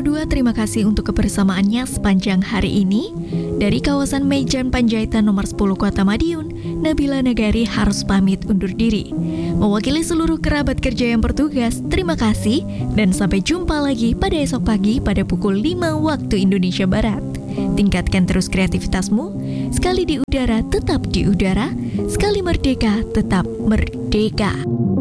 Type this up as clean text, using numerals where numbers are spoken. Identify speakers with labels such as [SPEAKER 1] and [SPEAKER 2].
[SPEAKER 1] 02, terima kasih untuk kebersamaannya sepanjang hari ini. Dari kawasan Mejan Panjaitan nomor 10 Kota Madiun, Nabila Nagari harus pamit undur diri. Mewakili seluruh kerabat kerja yang bertugas, terima kasih dan sampai jumpa lagi pada esok pagi pada pukul 5 waktu Indonesia Barat. Tingkatkan terus kreativitasmu. Sekali di udara, tetap di udara. Sekali merdeka, tetap merdeka.